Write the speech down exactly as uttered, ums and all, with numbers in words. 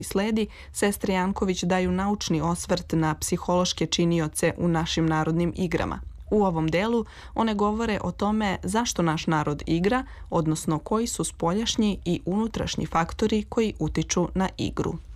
sledi, sestre Janković daju naučni osvrt na psihološke činioce u našim narodnim igrama. U ovom delu one govore o tome zašto naš narod igra, odnosno koji su spoljašnji i unutrašnji faktori koji utiču na igru.